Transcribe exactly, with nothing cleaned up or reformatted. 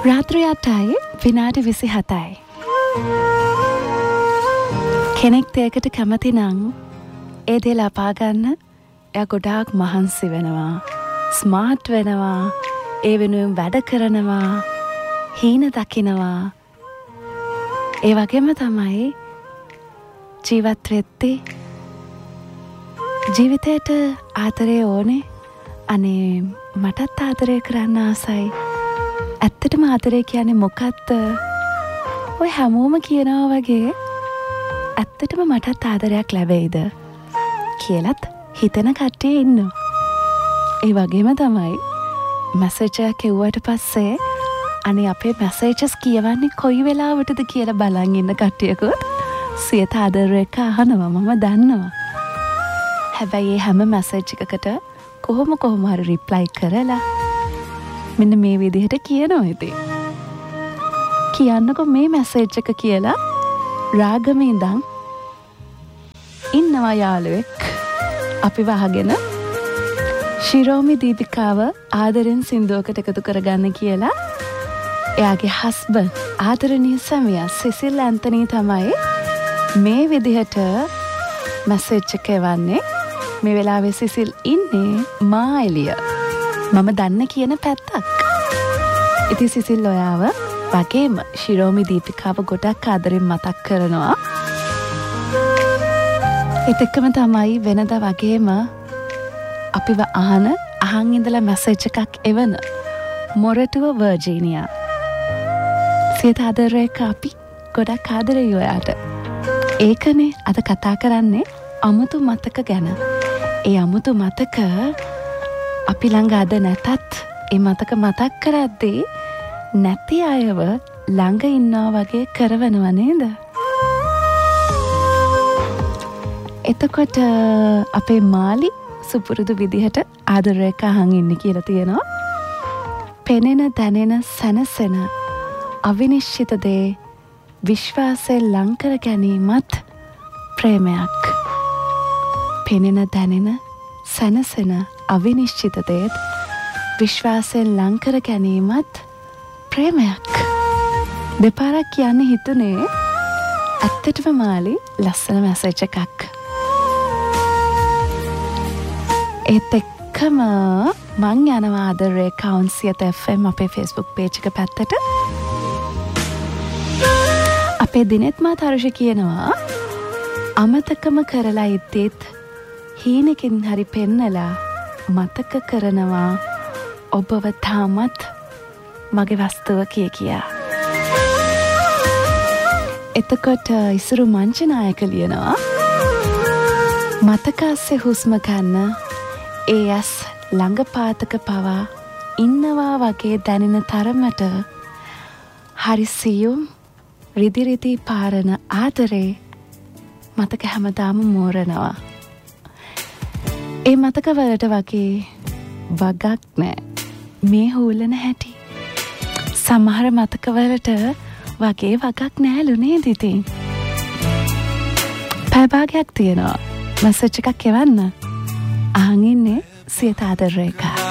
රාත්‍රී අටයි විනාඩි විසිහතයි. කෙනෙක් දෙයකට කැමති නම් ඒ දේ ලබා ගන්න එයා ගොඩාක් මහන්සි වෙනවා, ස්මාර්ට් වෙනවා, ඒ වෙනුවෙන් වැඩ කරනවා, හීන දකිනවා. ඒ වගේම තමයි ජීවත් වෙද්දී ජීවිතයට ආදරේ ඕනේ. අනේ මටත් ආදරය කරන්න ආසයි. ඇත්තටම ආදරය කියන්නේ මොකක්ද? ඔය හැමෝම කියනවා වගේ ඇත්තටම මටත් ආදරයක් ලැබෙයිද කියලත් හිතන කට්ටිය ඉන්නවා. ඒ වගේම තමයි මැසේජ් එකක් එව්වට පස්සේ අනේ අපේ මැසේජස් කියවන්නේ කොයි වෙලාවටද කියලා බලන් ඉන්න කට්ටියකුත් සියත ආදරය එක අහනවා, මම දන්නවා. හැබැයි ඒ හැම මැසේජ් එකකට කොහොම කොහොම හරි රිප්ලයි කරලා මෙන්න මේ විදිහට කියනවා. ඉතින් කියන්නකො මේ මැසේජ් එක කියලා. රාගමේ ඉඳන් ඉන්නවා යාළුවෙක් අපි වහගෙන ශිරෝමි දීපිකාව ආදරෙන් සින්දුවකට එකතු කරගන්න කියලා. එයාගේ හස්බන්ඩ් ආදරණීය සැමියා සිසිල් ඇන්තනී තමයි මේ විදිහට මැසේජ් එක එවන්නේ. මේ වෙලාවේ සිසිල් ඉන්නේ මායිලිය මම දන්න කියන පැත්තක්. ඉතින් සිසිල් ඔයාව වගේම ශිරෝමි දීපිකාව ගොඩක් ආදරෙන් මතක් කරනවා. ඒත් එක්කම තමයි වෙනදා වගේම අපිව අහන අහන් ඉඳලා මැසේජ් එකක් එවන මොරටුව වර්ජීනියා. සියත ආදරයක අපි ගොඩක් ආදරෙයි ඔයාට. ඒකනේ අද කතා කරන්නේ අමුතු මතක ගැන. ඒ අමුතු මතක අපි ළඟ අද නැතත් ඒ මතක මතක් කරද්දී නැති අයව ළඟ ඉන්නවා වගේ කරවනව නේද? එතකොට අපේ මාලි සුපුරුදු විදිහට ආදරයක අහන් ඉන්නේ කියලා තියෙනවා. පෙනෙන දැනෙන සැනසෙන අවිනිශ්චිත දේ විශ්වාසයෙන් ලං කර ගැනීමත් ප්‍රේමයක්. පෙනෙන දැනෙන සැනසෙන අවිනිශ්චිත දේත් විශ්වාසයෙන් ලං කර ගැනීමත් ප්‍රේමයක්. දෙපාරක් කියන්න හිතුනේ. ඇත්තටම මාලි ලස්සන මැසේජ් එකක්. ඒත් එක්කම මං යනවා ආදරේ කවුන්සියත එෆ් එම් අපේ ෆේස්බුක් පේජ් එක පැත්තට. අපේ දිනෙත් මා තරුෂ කියනවා අමතකම කරලා ඉද්දීත් හීනකින් හරි පෙන්නලා මතක කරනවා ඔබව තාමත් මගේ වස්තුව කිය කියා. එතකොට ඉසුරු මංචනායක ලියනවා මතකස්සේ හුස්ම ගන්න ඒ ඇස් ළඟපාතක පවා ඉන්නවා වගේ දැනෙන තරමට හරි සියුම් රිදිරිදි පාරන ආදරේ මතක හැමදාම මෝරනවා. ඒ මතකවලට වගේ වගක් නෑ මේ හූලන හැටි. සමහර මතකවලට වගේ වගක් නෑලු නේද? ඉතින් පැය භාගයක් තියෙනවා මැසේජ් එකක් එවන්න. අහන් ඉන්නේ සියත ආදරේක.